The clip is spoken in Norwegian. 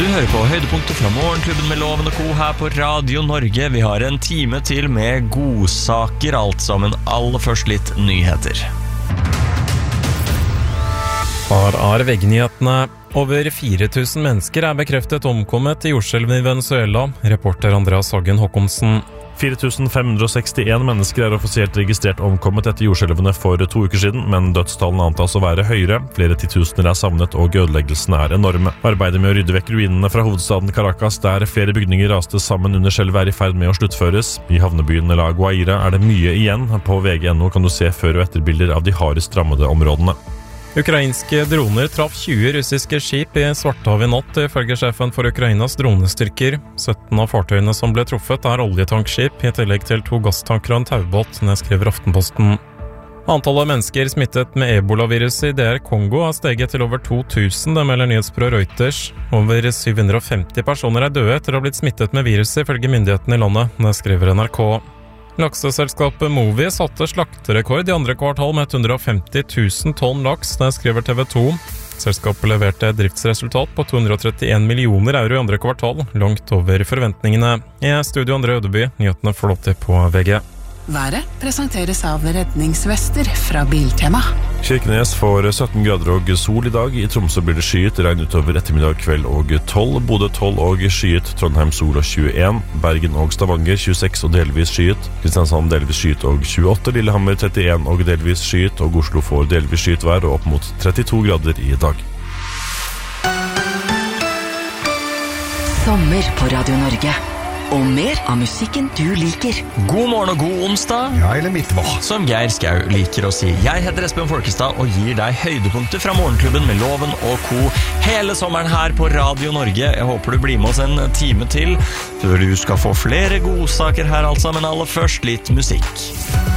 Du hører på høydepunkter fra Morgenklubben med Loven og Co. her på Radio Norge. Vi har en time til med godsaker, alt sammen. Aller først litt nyheter. Her er VG-nyhetene. Over 4000 mennesker er bekreftet omkommet i jordskjelvet i Venezuela. Reporter Andreas Hagen Håkonsen. 4561 mennesker er offisielt registrert omkommet etter jordskjelvene for 2 uker siden, men dødstallene antas å være høyere. Flere titusener er savnet, og ødeleggelsene er enorme. Arbeidet med å rydde vekk ruinene fra hovedstaden Caracas, der flere bygninger raste sammen under skjelvet, er i ferd med å sluttføres. I havnebyen La Guaira er det mye igjen. På VG.no kan du se før- og etterbilder av de hardest rammede områdene. Ukrainske droner traff 20 russiske skip i Svartehavet i natt, ifølge sjefen for Ukrainas dronestyrker. 17 av fartøyene som ble truffet er oljetankskip, i tillegg til 2 gasstanker og en taubåt, skriver Aftenposten. Antallet mennesker smittet med ebola-viruset i DR Kongo har steget til over 2000, det melder nyhetsbyrået Reuters. Over 750 personer er døde etter å ha blitt smittet med viruset, ifølge myndighetene i landet, skriver NRK. Lakseselskapet Movi satte slakterekord i andre kvartal med 150 000 tonn laks, skriver TV 2. Selskapet leverte et driftsresultat på 231 millioner euro i andre kvartal, langt over forventningene. I studio André Ødeby, nyhetene flott på VG. Været presenteres av redningsvester fra Biltema. Kirkenes får 17 grader og sol i dag. I Tromsø blir det skyet, regn utover ettermiddag, kveld og 12. Bodø 12 og skyet, Trondheim sol og 21. Bergen og Stavanger 26 og delvis skyet. Kristiansand delvis skyet og 28. Lillehammer 31 og delvis skyet, og Oslo får delvis skyet vær og opp mot 32 grader i dag. Sommer på Radio Norge. Og mer av musikken du liker. God morgen og god onsdag. Ja, eller midtvår. Som Geir Skau liker å si. Jeg heter Espen Folkestad og gir deg høydepunkter fra Morgenklubben med Loven og Co. hele sommeren her på Radio Norge. Jeg håper du blir med oss en time til, før du skal få flere godsaker her altså, men aller først litt musikk.